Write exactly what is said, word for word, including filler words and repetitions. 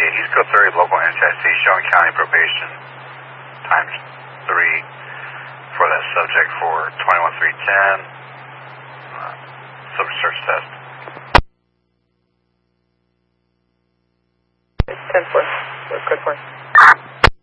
East Coast thirty local entity showing county probation times three for that subject for twenty-one three ten, uh, subject search test. ten four. Good for.